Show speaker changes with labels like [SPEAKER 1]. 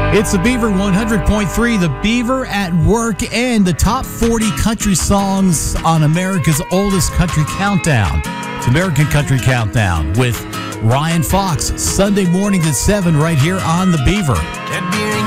[SPEAKER 1] It's the Beaver 100.3, the Beaver at Work, and the top 40 country songs on America's oldest country countdown. It's American Country Countdown with Ryan Fox, Sunday mornings at 7 right here on the Beaver.